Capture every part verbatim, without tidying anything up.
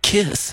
kiss.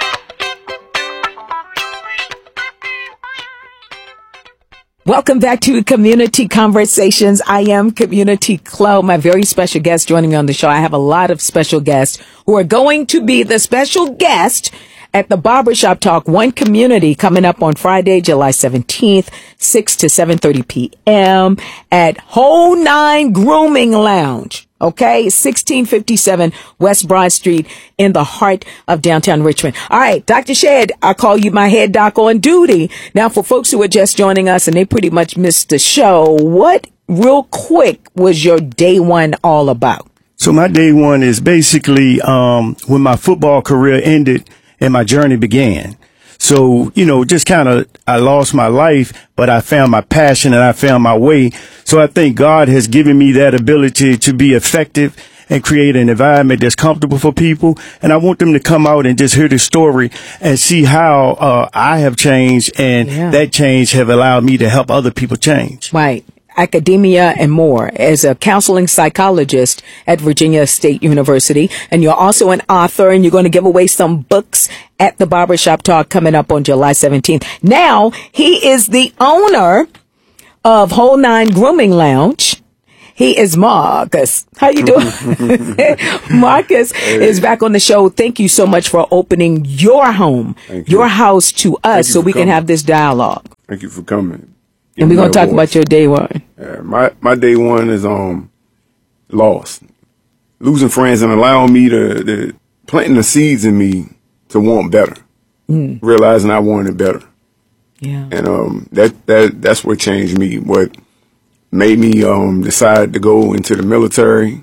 Welcome back to Community Conversations. I am Community Chloe. My very special guest joining me on the show. I have a lot of special guests who are going to be the special guest at the Barbershop Talk One Community coming up on Friday, July seventeenth, six to seven thirty p.m. at Whole Nine Grooming Lounge. Okay, sixteen fifty-seven West Broad Street in the heart of downtown Richmond. All right, Doctor Shedd, I call you my head doc on duty. Now, for folks who are just joining us and they pretty much missed the show, what real quick was your day one all about? So my day one is basically um when my football career ended and my journey began. So, you know, just kind of, I lost my life, but I found my passion and I found my way. So I think God has given me that ability to be effective and create an environment that's comfortable for people. And I want them to come out and just hear the story and see how uh, I have changed, and yeah. that change have allowed me to help other people change. Right. Academia and more, as a counseling psychologist at Virginia State University. And you're also an author, and you're going to give away some books at the Barbershop Talk coming up on July seventeenth. Now, he is the owner of Whole Nine Grooming Lounge. He is Marcus. How you doing? Marcus hey. is back on the show. Thank you so much for opening your home, your house to us so we coming. can have this dialogue. Thank you for coming. And we're going to talk voice. about your day one. Uh, my, my day one is um lost. Losing friends and allowing me to, to planting the seeds in me to want better. Mm. Realizing I wanted better. Yeah. And um that, that that's what changed me. What made me um decide to go into the military,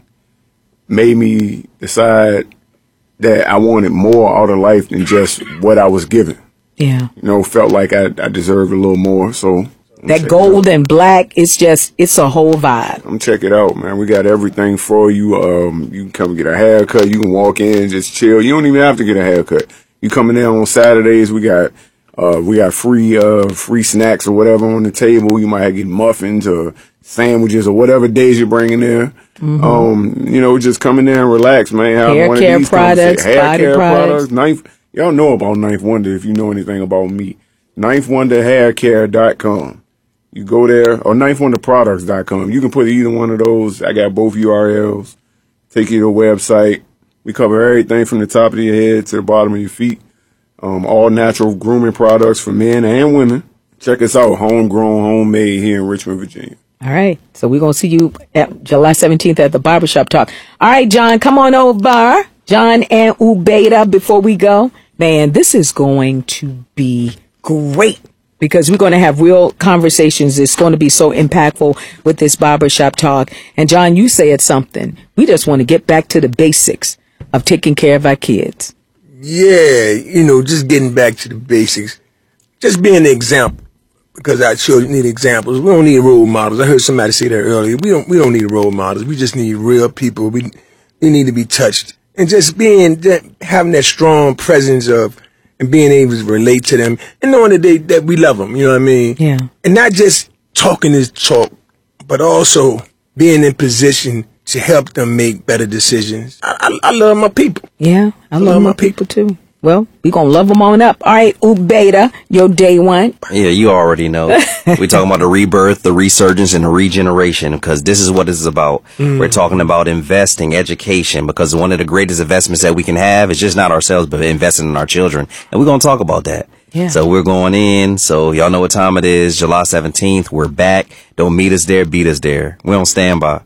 made me decide that I wanted more out of life than just what I was given. Yeah. You know, felt like I, I deserved a little more, so that gold and black, it's just, it's a whole vibe. Come check it out, man. We got everything for you. Um, you can come get a haircut. You can walk in, just chill. You don't even have to get a haircut. You coming in on Saturdays. We got, uh, we got free, uh, free snacks or whatever on the table. You might get muffins or sandwiches or whatever days you're bringing there. Mm-hmm. Um, you know, just come in there and relax, man. Have hair one care of these products, hair body care products. products. Ninth, y'all know about Ninth Wonder if you know anything about me. ninth wonder hair care dot com. You go there, or ninth wonder products dot com. You can put either one of those. I got both U R Ls. Take you to the website. We cover everything from the top of your head to the bottom of your feet. Um, all natural grooming products for men and women. Check us out. Homegrown, homemade here in Richmond, Virginia. All right. So we're going to see you at July seventeenth at the Barbershop Talk. All right, John, come on over. John and Ubeda, before we go. Man, this is going to be great, because we're going to have real conversations. It's going to be so impactful with this Barbershop Talk. And John, you said something. We just want to get back to the basics of taking care of our kids. Yeah, you know, just getting back to the basics. Just being an example, because our children need examples. We don't need role models. I heard somebody say that earlier. We don't we don't need role models. We just need real people. We, we need to be touched. And just being, having that strong presence of, and being able to relate to them, and knowing that they, that we love them, you know what I mean? Yeah. And not just talking this talk, but also being in position to help them make better decisions. I, I, I love my people. Yeah, I, I love, love my people, people too. Well, we gonna love them on up. All right, Ubeda, your day one. Yeah, you already know. We're talking about the rebirth, the resurgence, and the regeneration, because this is what this is about. Mm. We're talking about investing, education, because one of the greatest investments that we can have is just not ourselves, but investing in our children. And we're gonna talk about that. Yeah. So we're going in. So y'all know what time it is. July seventeenth. We're back. Don't meet us there. Beat us there. We're on standby.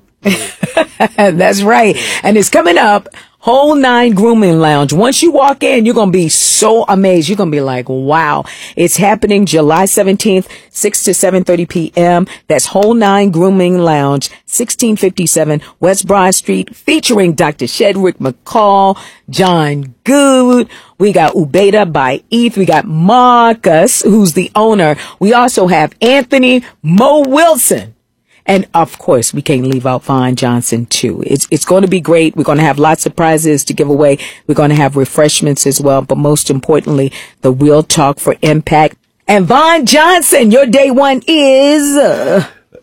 That's right. And it's coming up. Whole Nine Grooming Lounge. Once you walk in, you're going to be so amazed. You're going to be like, wow. It's happening July seventeenth, six to seven thirty p.m. That's Whole Nine Grooming Lounge, sixteen fifty-seven West Broad Street, featuring Doctor Shedrick McCall, John Good. We got Ubeda by Eth. We got Marcus, who's the owner. We also have Anthony Mo Wilson. And of course, we can't leave out Vaughn Johnson too. It's it's going to be great. We're going to have lots of prizes to give away. We're going to have refreshments as well. But most importantly, the Real Talk for Impact. And Vaughn Johnson, your day one is uh...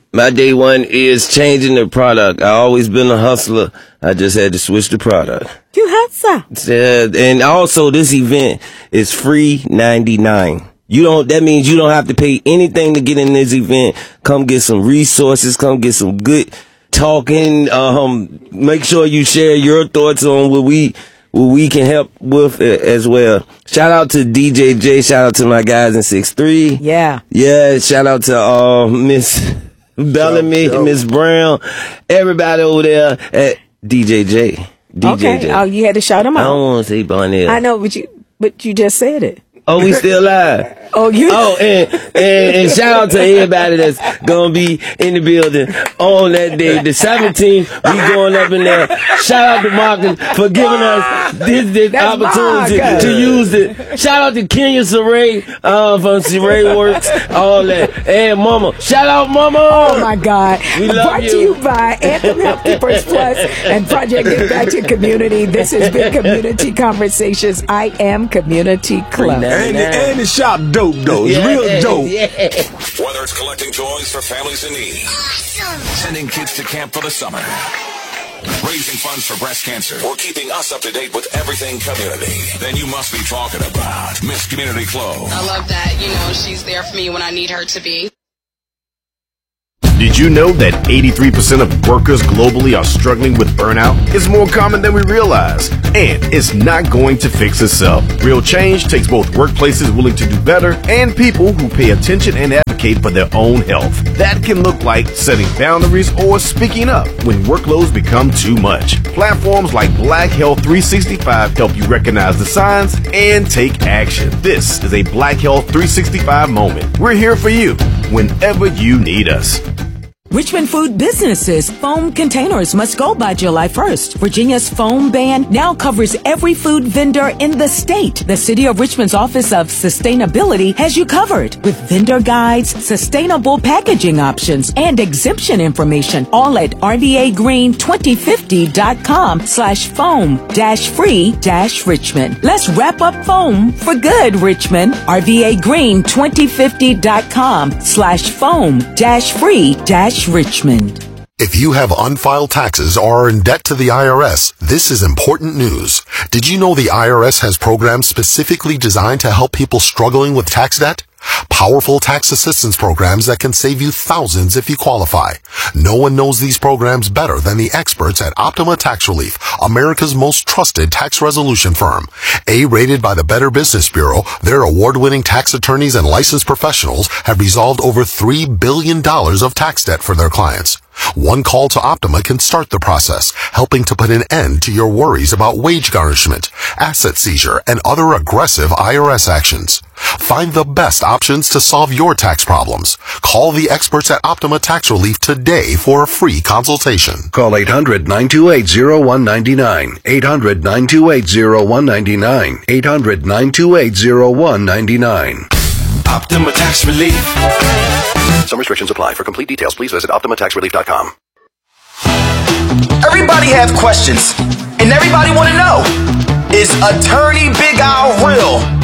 My day one is changing the product. I always been a hustler. I just had to switch the product. You hustle. Uh, and also, this event is free ninety-nine. You don't. That means you don't have to pay anything to get in this event. Come get some resources. Come get some good talking. Um, make sure you share your thoughts on what we what we can help with as well. Shout out to D J J. Shout out to my guys in six three. Yeah. Yeah. Shout out to uh, Miss Bellamy, Miss Brown, everybody over there at D J J. D J Okay. J. Oh, you had to shout them out. I don't want to say Barnell. I know, but you but you just said it. Oh, we still live. Oh, you. Oh, and, and and shout out to everybody that's gonna be in the building on that day, the seventeenth. We going up in there. Shout out to Marcus for giving us this this That's opportunity Marcus. to use it. Shout out to Kenya Saray uh, from Saray Works, all that, and Mama. Shout out, Mama. Oh my God! We love Brought you. to you by Anthem Health Keepers Plus and Project Get Back to Community. This has been Community Conversations. I am Community Club. And, and the shop dope, though. It's Yeah, real dope. yeah. Whether it's collecting toys for families in need, sending kids to camp for the summer, raising funds for breast cancer, or keeping us up to date with everything community, then you must be talking about Miss Community Club. I love that, you know, she's there for me when I need her to be. Did you know that eighty-three percent of workers globally are struggling with burnout? It's more common than we realize, and it's not going to fix itself. Real change takes both workplaces willing to do better and people who pay attention and advocate for their own health. That can look like setting boundaries or speaking up when workloads become too much. Platforms like Black Health three sixty-five help you recognize the signs and take action. This is a Black Health three sixty-five moment. We're here for you whenever you need us. Richmond food businesses, foam containers must go by July first. Virginia's foam ban now covers every food vendor in the state. The City of Richmond's Office of Sustainability has you covered with vendor guides, sustainable packaging options, and exemption information, all at R V A green twenty fifty dot com slash foam dash free dash Richmond. Let's wrap up foam for good, Richmond. R V A green twenty fifty dot com slash foam dash free dash Richmond. If you have unfiled taxes or are in debt to the I R S, this is important news. Did you know the I R S has programs specifically designed to help people struggling with tax debt? Powerful tax assistance programs that can save you thousands if you qualify. No one knows these programs better than the experts at Optima Tax Relief, America's most trusted tax resolution firm. A-rated by the Better Business Bureau, their award-winning tax attorneys and licensed professionals have resolved over three billion dollars of tax debt for their clients. One call to Optima can start the process, helping to put an end to your worries about wage garnishment, asset seizure, and other aggressive I R S actions. Find the best options to solve your tax problems. Call the experts at Optima Tax Relief today for a free consultation. Call eight hundred, nine two eight, zero one nine nine. eight hundred, nine two eight, zero one nine nine. eight hundred, nine two eight, zero one nine nine. Optima Tax Relief. Some restrictions apply. For complete details, please visit optima tax relief dot com. Everybody has questions, and everybody want to know, is Attorney Big Al real?